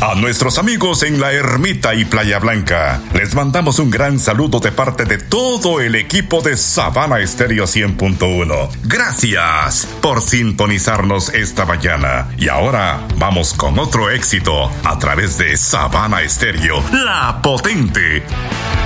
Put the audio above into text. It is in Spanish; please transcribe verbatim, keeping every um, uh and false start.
A nuestros amigos en La Ermita y Playa Blanca, les mandamos un gran saludo de parte de todo el equipo de Sabana Estéreo cien punto uno. Gracias por sintonizarnos esta mañana. Y ahora vamos con otro éxito a través de Sabana Estéreo, la potente.